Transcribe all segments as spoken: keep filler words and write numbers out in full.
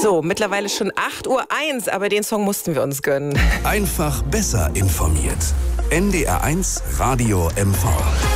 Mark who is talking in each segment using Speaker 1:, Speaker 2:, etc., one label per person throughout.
Speaker 1: So, mittlerweile schon acht Uhr eins, aber den Song mussten wir uns gönnen.
Speaker 2: Einfach besser informiert. N D R eins Radio M V.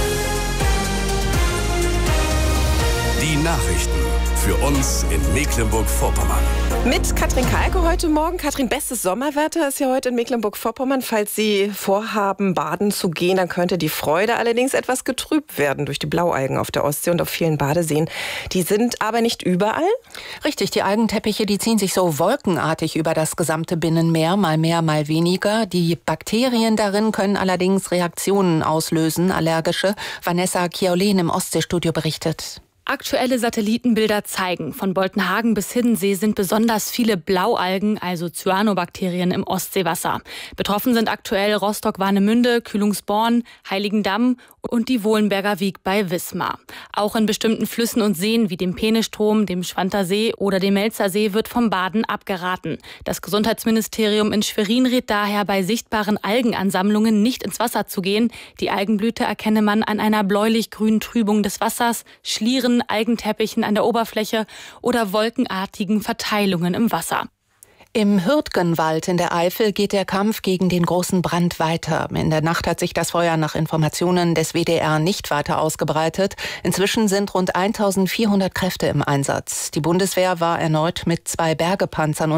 Speaker 2: Die Nachrichten für uns in Mecklenburg-Vorpommern.
Speaker 1: Mit Katrin Kalke heute Morgen. Katrin, bestes Sommerwetter ist ja heute in Mecklenburg-Vorpommern. Falls Sie vorhaben, baden zu gehen, dann könnte die Freude allerdings etwas getrübt werden durch die Blaualgen auf der Ostsee und auf vielen Badeseen. Die sind aber nicht überall?
Speaker 3: Richtig, die Algenteppiche, die ziehen sich so wolkenartig über das gesamte Binnenmeer, mal mehr, mal weniger. Die Bakterien darin können allerdings Reaktionen auslösen, allergische. Vanessa Chiaulen im Ostseestudio berichtet.
Speaker 4: Aktuelle Satellitenbilder zeigen, von Boltenhagen bis Hiddensee sind besonders viele Blaualgen, also Cyanobakterien im Ostseewasser. Betroffen sind aktuell Rostock-Warnemünde, Kühlungsborn, Heiligendamm und die Wohlenberger Wiek bei Wismar. Auch in bestimmten Flüssen und Seen wie dem Peenestrom, dem Schwantersee oder dem Melzersee wird vom Baden abgeraten. Das Gesundheitsministerium in Schwerin rät daher, bei sichtbaren Algenansammlungen nicht ins Wasser zu gehen. Die Algenblüte erkenne man an einer bläulich-grünen Trübung des Wassers, Schlieren, Algenteppichen an der Oberfläche oder wolkenartigen Verteilungen im Wasser.
Speaker 3: Im Hürtgenwald in der Eifel geht der Kampf gegen den großen Brand weiter. In der Nacht hat sich das Feuer nach Informationen des W D R nicht weiter ausgebreitet. Inzwischen sind rund eintausendvierhundert Kräfte im Einsatz. Die Bundeswehr war erneut mit zwei Bergepanzern